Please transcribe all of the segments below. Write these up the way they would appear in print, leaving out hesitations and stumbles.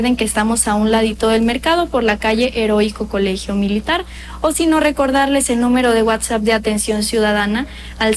Recuerden que estamos a un ladito del mercado por la calle Heroico Colegio Militar, o si no, recordarles el número de WhatsApp de Atención Ciudadana al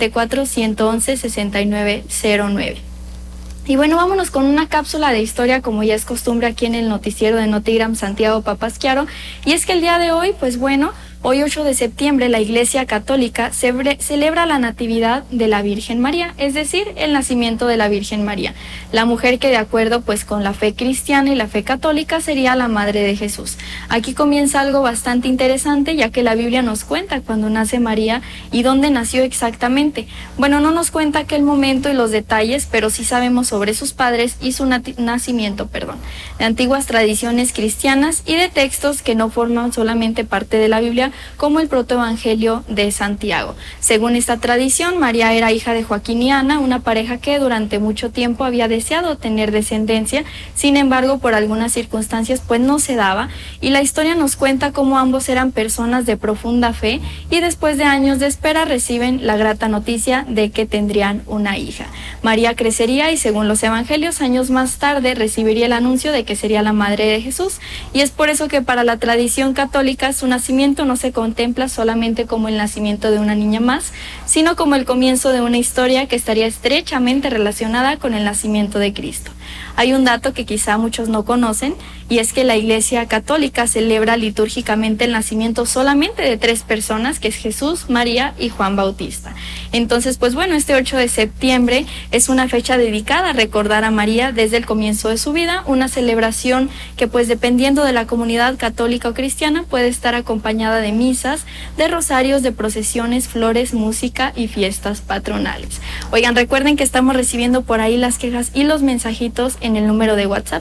674-111-6909. Y bueno, vámonos con una cápsula de historia, como ya es costumbre aquí en el noticiero de Notigram Santiago Papasquiaro. Y es que el día de hoy, pues bueno, hoy 8 de septiembre la Iglesia Católica celebra la Natividad de la Virgen María, es decir, el nacimiento de la Virgen María, la mujer que de acuerdo pues con la fe cristiana y la fe católica sería la madre de Jesús. Aquí comienza algo bastante interesante, ya que la Biblia nos cuenta cuando nace María y dónde nació exactamente. Bueno, no nos cuenta aquel momento y los detalles, pero sí sabemos sobre sus padres y su nacimiento, de antiguas tradiciones cristianas y de textos que no forman solamente parte de la Biblia, como el protoevangelio de Santiago. Según esta tradición, María era hija de Joaquín y Ana, una pareja que durante mucho tiempo había deseado tener descendencia, sin embargo, por algunas circunstancias pues no se daba, y la historia nos cuenta cómo ambos eran personas de profunda fe y después de años de espera reciben la grata noticia de que tendrían una hija. María crecería y según los evangelios, años más tarde recibiría el anuncio de que sería la madre de Jesús, y es por eso que para la tradición católica su nacimiento no se contempla solamente como el nacimiento de una niña más, sino como el comienzo de una historia que estaría estrechamente relacionada con el nacimiento de Cristo. Hay un dato que quizá muchos no conocen, y es que la Iglesia Católica celebra litúrgicamente el nacimiento solamente de 3 personas, que es Jesús, María y Juan Bautista. Entonces, pues bueno, este 8 de septiembre es una fecha dedicada a recordar a María desde el comienzo de su vida, una celebración que pues dependiendo de la comunidad católica o cristiana puede estar acompañada de misas, de rosarios, de procesiones, flores, música y fiestas patronales. Oigan, recuerden que estamos recibiendo por ahí las quejas y los mensajitos en el número de WhatsApp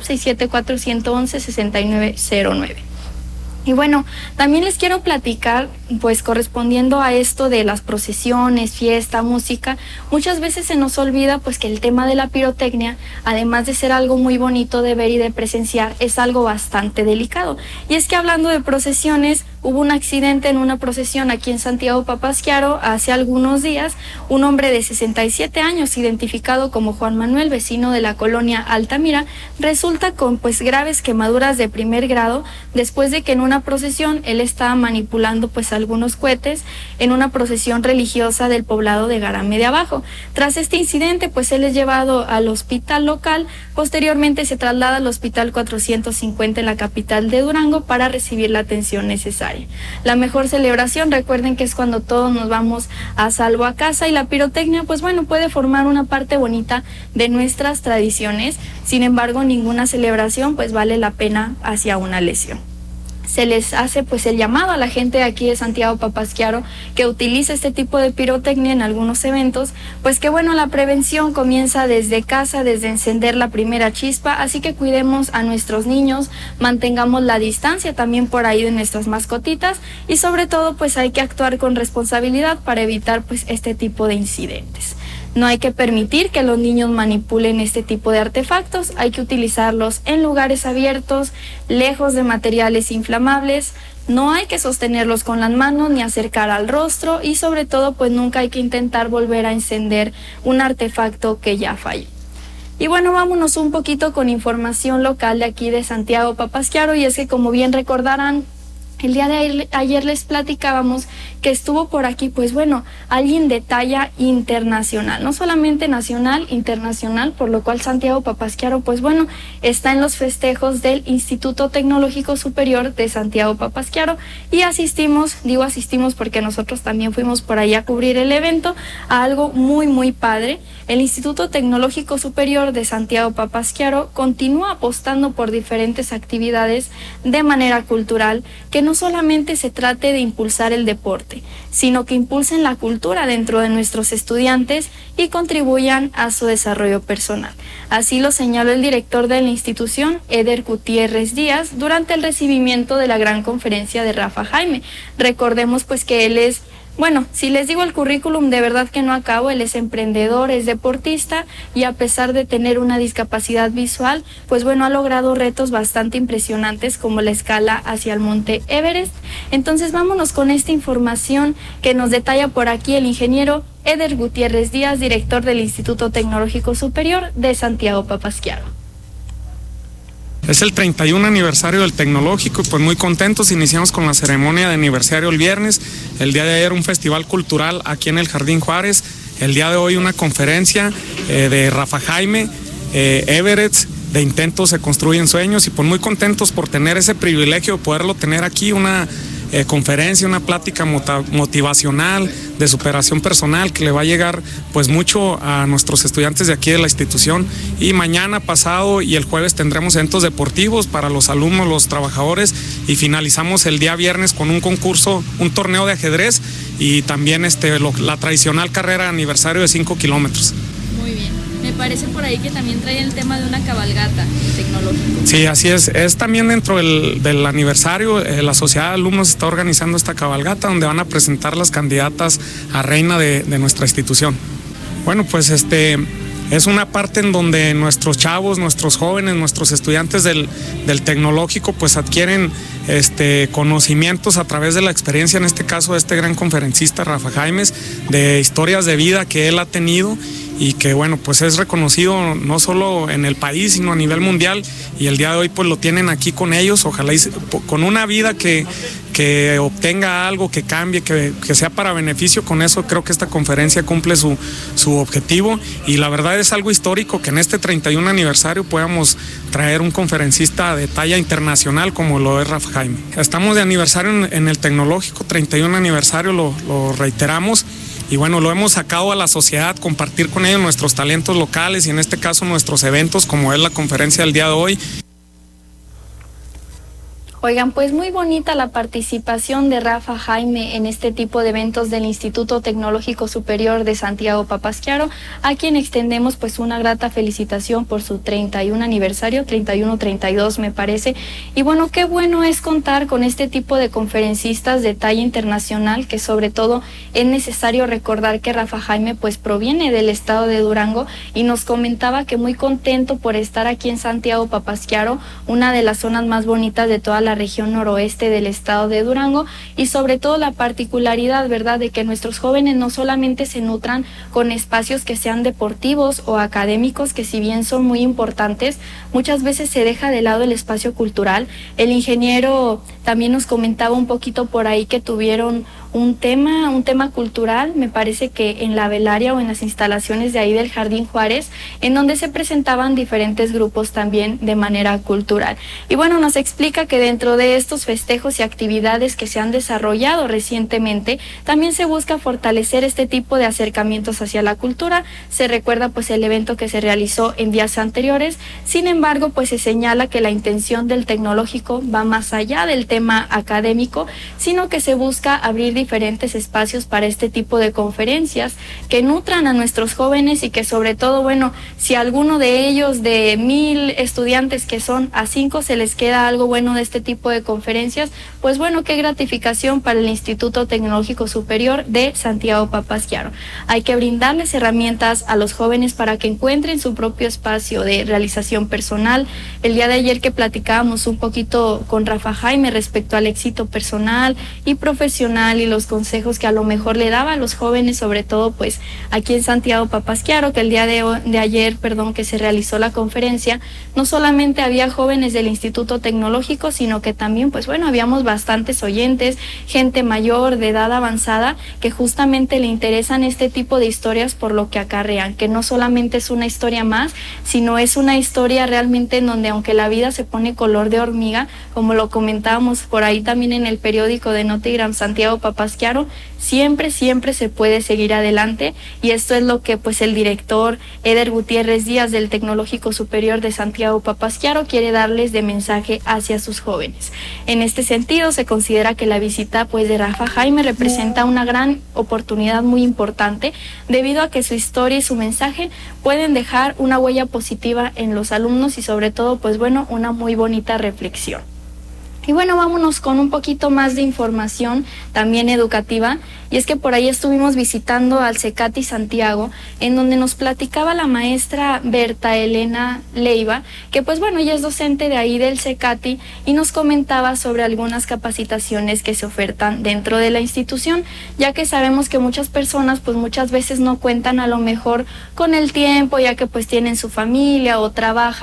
674-111-6909. Y bueno, también les quiero platicar, pues correspondiendo a esto de las procesiones, fiesta, música, muchas veces se nos olvida pues que el tema de la pirotecnia, además de ser algo muy bonito de ver y de presenciar, es algo bastante delicado. Y es que hablando de procesiones, hubo un accidente en una procesión aquí en Santiago Papasquiaro hace algunos días. Un hombre de 67 años, identificado como Juan Manuel, vecino de la colonia Altamira, resulta con pues graves quemaduras de primer grado después de que en una procesión él estaba manipulando pues algunos cohetes en una procesión religiosa del poblado de Garame de Abajo. Tras este incidente pues él es llevado al hospital local, posteriormente se traslada al hospital 450 en la capital de Durango para recibir la atención necesaria. La mejor celebración, recuerden que es cuando todos nos vamos a salvo a casa, y la pirotecnia pues bueno puede formar una parte bonita de nuestras tradiciones. Sin embargo, ninguna celebración pues vale la pena hacia una lesión. Se les hace pues el llamado a la gente de aquí de Santiago Papasquiaro que utiliza este tipo de pirotecnia en algunos eventos, pues que bueno, la prevención comienza desde casa, desde encender la primera chispa, así que cuidemos a nuestros niños, mantengamos la distancia también por ahí de nuestras mascotitas, y sobre todo pues hay que actuar con responsabilidad para evitar pues este tipo de incidentes. No hay que permitir que los niños manipulen este tipo de artefactos, hay que utilizarlos en lugares abiertos, lejos de materiales inflamables, no hay que sostenerlos con las manos ni acercar al rostro, y sobre todo pues nunca hay que intentar volver a encender un artefacto que ya falló. Y bueno, vámonos un poquito con información local de aquí de Santiago Papasquiaro, y es que como bien recordarán, el día de ayer les platicábamos que estuvo por aquí, pues bueno, alguien de talla internacional, no solamente nacional, internacional, por lo cual Santiago Papasquiaro, pues bueno, está en los festejos del Instituto Tecnológico Superior de Santiago Papasquiaro, y asistimos porque nosotros también fuimos por ahí a cubrir el evento, a algo muy muy padre. El Instituto Tecnológico Superior de Santiago Papasquiaro continúa apostando por diferentes actividades de manera cultural, que no solamente se trate de impulsar el deporte, sino que impulsen la cultura dentro de nuestros estudiantes y contribuyan a su desarrollo personal. Así lo señaló el director de la institución, Eder Gutiérrez Díaz, durante el recibimiento de la gran conferencia de Rafa Jaime. Recordemos pues que él es, bueno, si les digo el currículum, de verdad que no acabo. Él es emprendedor, es deportista, y a pesar de tener una discapacidad visual, pues bueno, ha logrado retos bastante impresionantes como la escala hacia el monte Everest. Entonces vámonos con esta información que nos detalla por aquí el ingeniero Eder Gutiérrez Díaz, director del Instituto Tecnológico Superior de Santiago Papasquiaro. Es el 31 aniversario del Tecnológico y pues muy contentos. Iniciamos con la ceremonia de aniversario el viernes. El día de ayer un festival cultural aquí en el Jardín Juárez. El día de hoy una conferencia de Rafa Jaime, Everett, de Intentos se construyen sueños, y pues muy contentos por tener ese privilegio de poderlo tener aquí, una conferencia, una plática motivacional de superación personal que le va a llegar pues mucho a nuestros estudiantes de aquí de la institución. Y mañana, pasado y el jueves tendremos eventos deportivos para los alumnos, los trabajadores, y finalizamos el día viernes con un concurso, un torneo de ajedrez y también la tradicional carrera de aniversario de 5 kilómetros. Muy bien. Me parece por ahí que también trae el tema de una cabalgata tecnológica. Sí, así es. Es también dentro del aniversario, la Sociedad de Alumnos está organizando esta cabalgata donde van a presentar las candidatas a reina de nuestra institución. Bueno, pues es una parte en donde nuestros chavos, nuestros jóvenes, nuestros estudiantes del Tecnológico pues adquieren conocimientos a través de la experiencia, en este caso de este gran conferencista Rafa Jaimes, de historias de vida que él ha tenido y que bueno, pues es reconocido no solo en el país, sino a nivel mundial, y el día de hoy pues lo tienen aquí con ellos. Ojalá con una vida que obtenga algo, que cambie, que sea para beneficio. Con eso creo que esta conferencia cumple su objetivo, y la verdad es algo histórico que en este 31 aniversario podamos traer un conferencista de talla internacional como lo es Rafa Jaime. Estamos de aniversario en el Tecnológico, 31 aniversario, lo reiteramos. Y bueno, lo hemos sacado a la sociedad, compartir con ellos nuestros talentos locales y en este caso nuestros eventos, como es la conferencia del día de hoy. Oigan, pues muy bonita la participación de Rafa Jaime en este tipo de eventos del Instituto Tecnológico Superior de Santiago Papasquiaro, a quien extendemos pues una grata felicitación por su 31 aniversario, 31-32 me parece. Y bueno, qué bueno es contar con este tipo de conferencistas de talla internacional, que sobre todo es necesario recordar que Rafa Jaime pues proviene del estado de Durango, y nos comentaba que muy contento por estar aquí en Santiago Papasquiaro, una de las zonas más bonitas de toda la región noroeste del estado de Durango, y sobre todo la particularidad, ¿verdad?, de que nuestros jóvenes no solamente se nutran con espacios que sean deportivos o académicos, que si bien son muy importantes, muchas veces se deja de lado el espacio cultural. El ingeniero también nos comentaba un poquito por ahí que tuvieron un tema cultural, me parece que en la velaria o en las instalaciones de ahí del Jardín Juárez, en donde se presentaban diferentes grupos también de manera cultural. Y bueno, nos explica que dentro de estos festejos y actividades que se han desarrollado recientemente, también se busca fortalecer este tipo de acercamientos hacia la cultura. Se recuerda pues el evento que se realizó en días anteriores. Sin embargo, pues se señala que la intención del Tecnológico va más allá del tema académico, sino que se busca abrir diferentes espacios para este tipo de conferencias que nutran a nuestros jóvenes, y que sobre todo, bueno, si a alguno de ellos, de 1000 estudiantes que son, a 5 se les queda algo bueno de este tipo de conferencias, pues bueno, qué gratificación para el Instituto Tecnológico Superior de Santiago Papasquiaro. Hay que brindarles herramientas a los jóvenes para que encuentren su propio espacio de realización personal. El día de ayer que platicábamos un poquito con Rafa Jaime respecto al éxito personal y profesional y los consejos que a lo mejor le daba a los jóvenes, sobre todo pues aquí en Santiago Papasquiaro, que el día de ayer, que se realizó la conferencia, no solamente había jóvenes del Instituto Tecnológico, sino que también pues bueno, habíamos bastantes oyentes, gente mayor, de edad avanzada, que justamente le interesan este tipo de historias por lo que acarrean, que no solamente es una historia más, sino es una historia realmente en donde, aunque la vida se pone color de hormiga, como lo comentábamos por ahí también en el periódico de Notigram Santiago Papasquiaro, siempre se puede seguir adelante. Y esto es lo que pues el director Eder Gutiérrez Díaz del Tecnológico Superior de Santiago Papasquiaro quiere darles de mensaje hacia sus jóvenes. En este sentido, se considera que la visita pues de Rafa Jaime representa una gran oportunidad muy importante, debido a que su historia y su mensaje pueden dejar una huella positiva en los alumnos y sobre todo pues bueno, una muy bonita reflexión. Y bueno, vámonos con un poquito más de información también educativa, y es que por ahí estuvimos visitando al CECATI Santiago, en donde nos platicaba la maestra Berta Elena Leiva, que pues bueno, ella es docente de ahí del CECATI, y nos comentaba sobre algunas capacitaciones que se ofertan dentro de la institución, ya que sabemos que muchas personas pues muchas veces no cuentan a lo mejor con el tiempo, ya que pues tienen su familia o trabajan,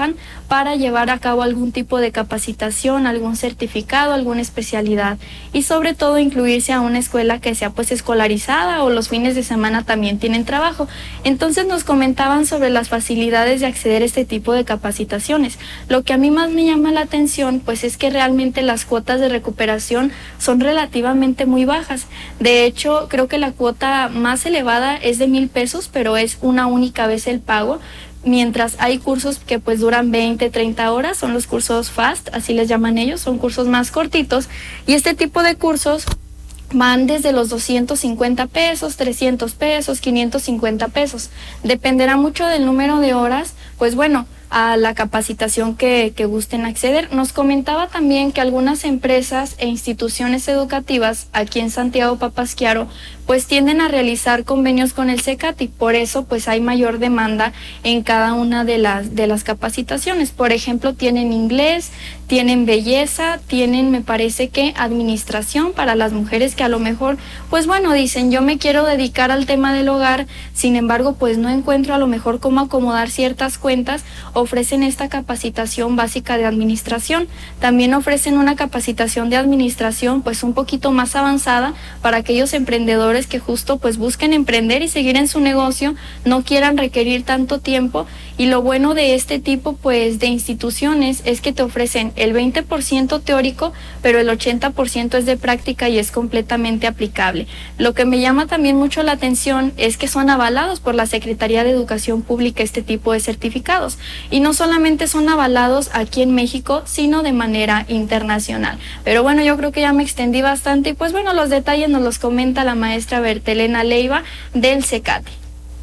para llevar a cabo algún tipo de capacitación, algún certificado, alguna especialidad y sobre todo incluirse a una escuela que sea pues escolarizada o los fines de semana también tienen trabajo. Entonces nos comentaban sobre las facilidades de acceder a este tipo de capacitaciones. Lo que a mí más me llama la atención pues es que realmente las cuotas de recuperación son relativamente muy bajas. De hecho, creo que la cuota más elevada es de 1,000 pesos, pero es una única vez el pago. Mientras hay cursos que pues duran 20, 30 horas, son los cursos FAST, así les llaman ellos, son cursos más cortitos y este tipo de cursos van desde los 250 pesos, 300 pesos, 550 pesos. Dependerá mucho del número de horas, pues bueno, a la capacitación que gusten acceder. Nos comentaba también que algunas empresas e instituciones educativas aquí en Santiago Papasquiaro pues tienden a realizar convenios con el CECATI, por eso pues hay mayor demanda en cada una de las capacitaciones. Por ejemplo, tienen inglés, tienen belleza, tienen, me parece que administración para las mujeres que a lo mejor, pues bueno, dicen yo me quiero dedicar al tema del hogar, sin embargo pues no encuentro a lo mejor cómo acomodar ciertas cuentas, ofrecen esta capacitación básica de administración. También ofrecen una capacitación de administración pues un poquito más avanzada para aquellos emprendedores que justo pues busquen emprender y seguir en su negocio, no quieran requerir tanto tiempo. Y lo bueno de este tipo pues de instituciones es que te ofrecen el 20% teórico, pero el 80% es de práctica y es completamente aplicable. Lo que me llama también mucho la atención es que son avalados por la Secretaría de Educación Pública este tipo de certificados. Y no solamente son avalados aquí en México, sino de manera internacional. Pero bueno, yo creo que ya me extendí bastante y pues bueno, los detalles nos los comenta la maestra Bertelena Leiva del CECATI.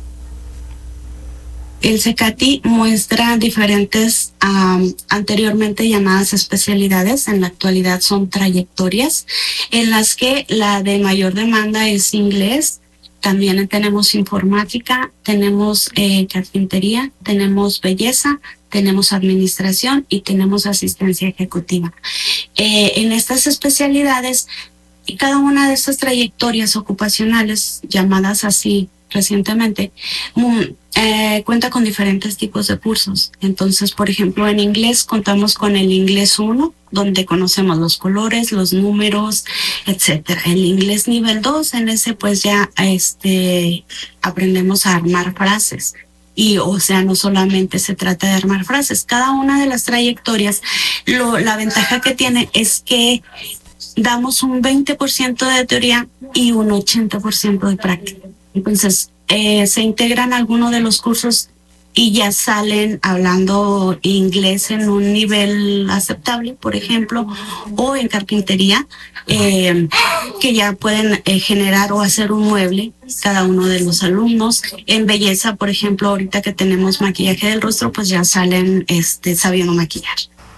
El CECATI muestra diferentes anteriormente llamadas especialidades, en la actualidad son trayectorias, en las que la de mayor demanda es inglés. También tenemos informática, tenemos carpintería, tenemos belleza, tenemos administración y tenemos asistencia ejecutiva. En estas especialidades, y cada una de estas trayectorias ocupacionales, llamadas así recientemente, cuenta con diferentes tipos de cursos. Entonces, por ejemplo, en inglés contamos con el inglés 1, donde conocemos los colores, los números, etcétera. El inglés nivel 2, en ese pues ya aprendemos a armar frases. Y, o sea, no solamente se trata de armar frases. Cada una de las trayectorias, la ventaja que tiene es que damos un 20% de teoría y un 80% de práctica. Entonces, se integran algunos de los cursos y ya salen hablando inglés en un nivel aceptable, por ejemplo, o en carpintería, que ya pueden generar o hacer un mueble cada uno de los alumnos. En belleza, por ejemplo, ahorita que tenemos maquillaje del rostro, pues ya salen sabiendo maquillar.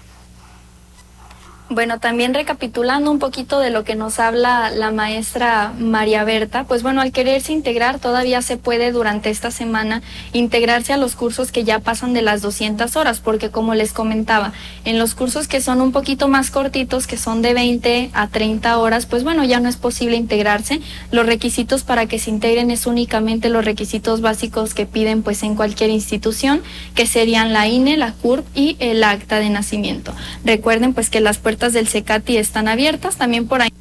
Bueno, también recapitulando un poquito de lo que nos habla la maestra María Berta, pues bueno, al quererse integrar todavía se puede durante esta semana integrarse a los cursos que ya pasan de las 200 horas, porque como les comentaba, en los cursos que son un poquito más cortitos, que son de 20 a 30 horas, pues bueno, ya no es posible integrarse. Los requisitos para que se integren es únicamente los requisitos básicos que piden pues en cualquier institución, que serían la INE, la CURP y el acta de nacimiento. Recuerden pues que las puertas del CECATI están abiertas, también por ahí